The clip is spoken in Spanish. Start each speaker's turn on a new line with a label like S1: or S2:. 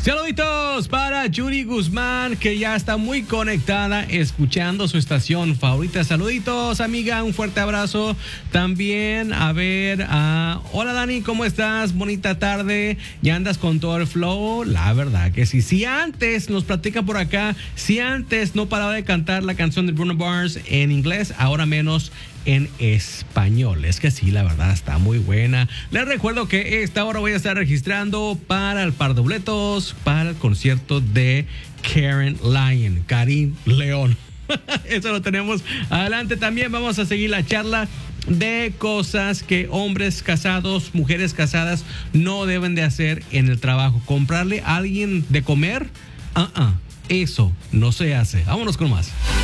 S1: Saluditos para Yuri Guzmán, que ya está muy conectada escuchando su estación favorita. Saluditos, amiga, un fuerte abrazo. También, hola Dani, ¿cómo estás? Bonita tarde. ¿Ya andas con todo el flow? La verdad que sí. Si antes nos platica por acá, si antes no paraba de cantar la canción de Bruno Mars en inglés, ahora menos en español. Es que sí, la verdad está muy buena. Les recuerdo que esta hora voy a estar registrando para el par de boletos para el concierto de Karim León. Eso lo tenemos adelante. También vamos a seguir la charla de cosas que hombres casados, mujeres casadas no deben de hacer en el trabajo. Comprarle a alguien de comer, eso no se hace. Vámonos con más.